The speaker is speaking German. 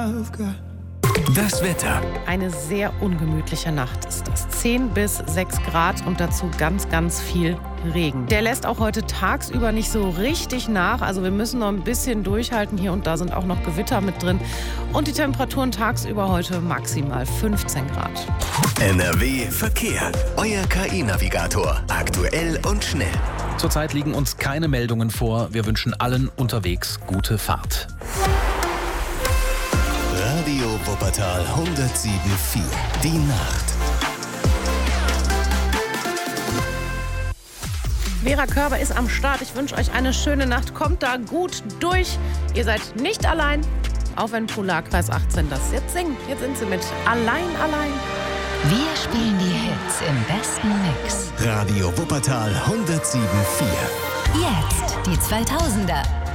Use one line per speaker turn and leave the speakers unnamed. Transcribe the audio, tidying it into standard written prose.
I've got.
Das Wetter.
Eine sehr ungemütliche Nacht ist das. 10 bis 6 Grad und dazu ganz, ganz viel Regen. Der lässt auch heute tagsüber nicht so richtig nach. Also wir müssen noch ein bisschen durchhalten. Hier und da sind auch noch Gewitter mit drin. Und die Temperaturen tagsüber heute maximal 15 Grad.
NRW Verkehr. Euer KI-Navigator. Aktuell und schnell.
Zurzeit liegen uns keine Meldungen vor. Wir wünschen allen unterwegs gute Fahrt.
Radio Wuppertal 107,4. Die Nacht.
Vera Körber ist am Start. Ich wünsche euch eine schöne Nacht. Kommt da gut durch. Ihr seid nicht allein. Auch wenn Polarkreis 18 das jetzt singt. Jetzt sind sie mit Allein, allein.
Wir spielen die Hits im besten Mix.
Radio Wuppertal 107,4.
Jetzt die 2000er.